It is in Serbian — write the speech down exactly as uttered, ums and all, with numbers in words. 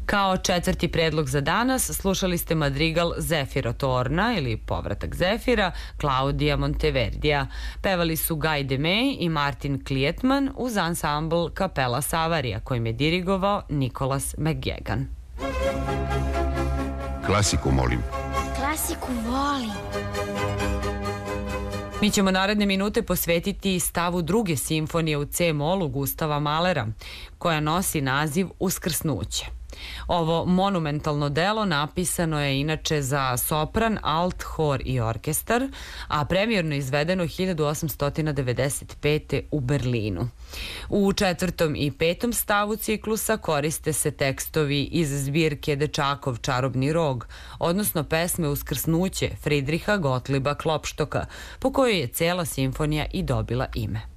Kao četvrti predlog za danas slušali ste madrigal Zefiro Torna ili Povratak Zefira Claudia Monteverdija. Pevali su Guy Demey i Martin Klietman uz ansambl Kapela Savarija kojim je dirigovao Nicholas McGagan. Klasiku molim. Klasiku volim. Mi ćemo naredne minute posvetiti stavu druge simfonije u C-molu Gustava Mahlera, koja nosi naziv Uskrsnuće. Ovo monumentalno delo napisano je inače za sopran, alt, hor i orkestar, a premijerno izvedeno hiljadu osamsto devedeset pete. u Berlinu. U četvrtom i petom stavu ciklusa koriste se tekstovi iz zbirke Dečakov čarobni rog, odnosno pesme Uskrsnuće Fridriha Gotliba Klopštoka, po kojoj je cela simfonija i dobila ime.